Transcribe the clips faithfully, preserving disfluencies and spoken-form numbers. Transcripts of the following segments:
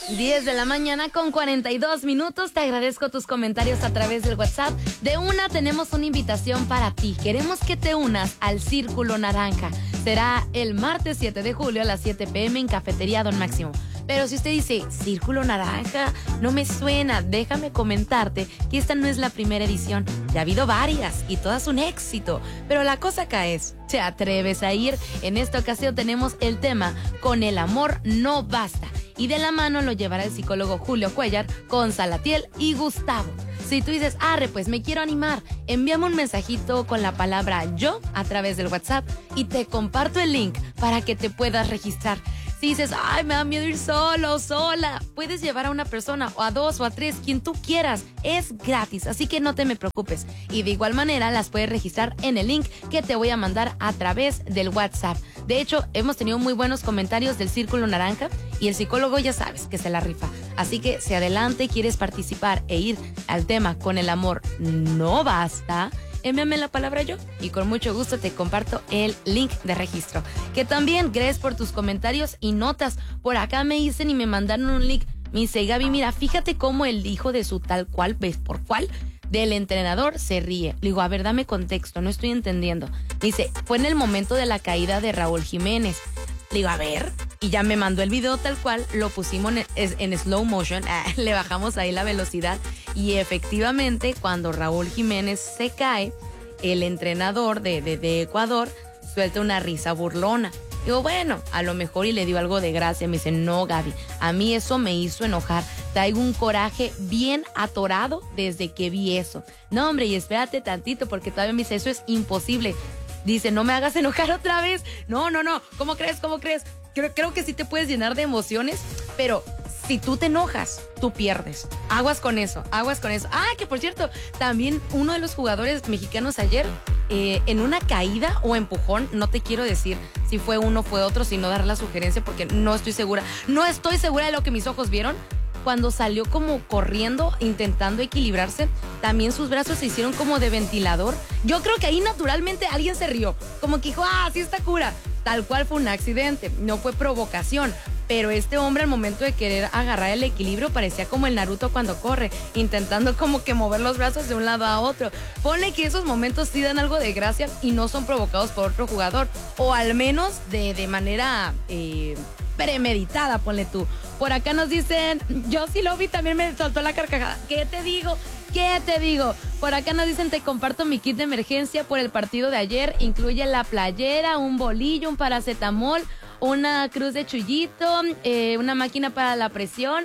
diez de la mañana con cuarenta y dos minutos. Te agradezco tus comentarios a través del WhatsApp. De una tenemos una invitación para ti. Queremos que te unas al Círculo Naranja. Será el martes siete de julio a las siete pe eme en Cafetería Don Máximo. Pero si usted dice, Círculo Naranja, no me suena, déjame comentarte que esta no es la primera edición. Ya ha habido varias y todas un éxito. Pero la cosa acá es, ¿te atreves a ir? En esta ocasión tenemos el tema, Con el amor no basta. Y de la mano lo llevará el psicólogo Julio Cuellar con Salatiel y Gustavo. Si tú dices, arre, pues me quiero animar, envíame un mensajito con la palabra yo a través del WhatsApp y te comparto el link para que te puedas registrar. Si dices, ay, me da miedo ir solo o sola, puedes llevar a una persona o a dos o a tres, quien tú quieras. Es gratis, así que no te me preocupes. Y de igual manera las puedes registrar en el link que te voy a mandar a través del WhatsApp. De hecho, hemos tenido muy buenos comentarios del Círculo Naranja y el psicólogo ya sabes que se la rifa. Así que si adelante quieres participar e ir al tema Con el amor no basta, envíame la palabra yo y con mucho gusto te comparto el link de registro. Que también gracias por tus comentarios y notas. Por acá me dicen y me mandaron un link. Me dice, Gaby, mira, fíjate cómo el hijo de su tal cual, ¿ves por cuál? Del entrenador se ríe. Le digo, a ver, dame contexto, no estoy entendiendo. Me dice, fue en el momento de la caída de Raúl Jiménez. Le digo, a ver, y ya me mandó el video tal cual, lo pusimos en, en slow motion, le bajamos ahí la velocidad y efectivamente cuando Raúl Jiménez se cae, el entrenador de, de, de Ecuador suelta una risa burlona. Digo, bueno, a lo mejor y le dio algo de gracia. Me dice, no, Gaby, a mí eso me hizo enojar. Traigo un coraje bien atorado desde que vi eso. No, hombre, y espérate tantito porque todavía me dice, eso es imposible. Dice, no me hagas enojar otra vez. No, no, no. ¿Cómo crees? ¿Cómo crees? Creo, creo que sí te puedes llenar de emociones, pero si tú te enojas, tú pierdes. Aguas con eso, aguas con eso. Ah, que por cierto, también uno de los jugadores mexicanos ayer, eh, en una caída o empujón, no te quiero decir si fue uno o fue otro, sino dar la sugerencia porque no estoy segura. No estoy segura de lo que mis ojos vieron. Cuando salió como corriendo, intentando equilibrarse, también sus brazos se hicieron como de ventilador. Yo creo que ahí naturalmente alguien se rió, como que dijo, ah, sí está cura. Tal cual fue un accidente, no fue provocación. Pero este hombre al momento de querer agarrar el equilibrio parecía como el Naruto cuando corre, intentando como que mover los brazos de un lado a otro. Ponle que esos momentos sí dan algo de gracia y no son provocados por otro jugador, o al menos de, de manera eh, premeditada, ponle tú. Por acá nos dicen, yo sí lo vi, también me soltó la carcajada. ¿Qué te digo? ¿Qué te digo? Por acá nos dicen, te comparto mi kit de emergencia por el partido de ayer. Incluye la playera, un bolillo, un paracetamol, una cruz de chullito, eh, una máquina para la presión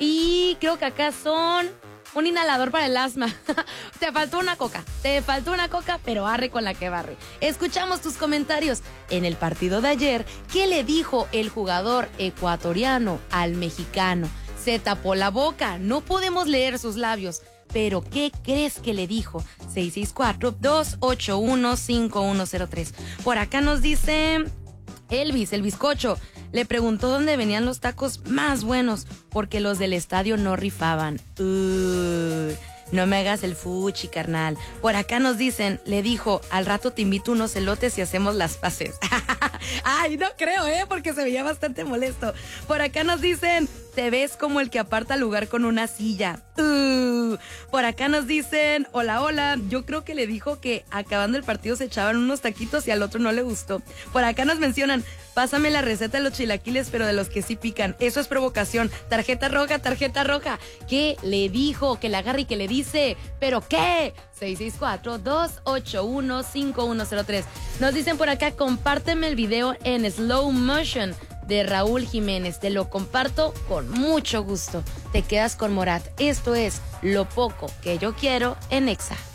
y creo que acá son un inhalador para el asma. Te faltó una coca, te faltó una coca, pero arre con la que barre. Escuchamos tus comentarios. En el partido de ayer, ¿qué le dijo el jugador ecuatoriano al mexicano? Se tapó la boca, no podemos leer sus labios. Pero, ¿qué crees que le dijo? seis seis cuatro, dos ocho uno, cinco uno cero tres. Por acá nos dice Elvis, el bizcocho. Le preguntó dónde venían los tacos más buenos, porque los del estadio no rifaban. Uh, no me hagas el fuchi, carnal. Por acá nos dicen, le dijo, al rato te invito unos elotes y hacemos las paces. Ay, no creo, ¿eh? Porque se veía bastante molesto. Por acá nos dicen, te ves como el que aparta lugar con una silla. Uh, por acá nos dicen, hola, hola. Yo creo que le dijo que acabando el partido se echaban unos taquitos y al otro no le gustó. Por acá nos mencionan, pásame la receta de los chilaquiles, pero de los que sí pican. Eso es provocación. Tarjeta roja, tarjeta roja. ¿Qué le dijo? Que la agarre y que le dice, ¿pero qué? seis seis cuatro, dos ocho uno, cinco uno cero tres. Nos dicen por acá, compárteme el video en slow motion de Raúl Jiménez. Te lo comparto con mucho gusto. Te quedas con Morat. Esto es Lo Poco que Yo Quiero en Exa.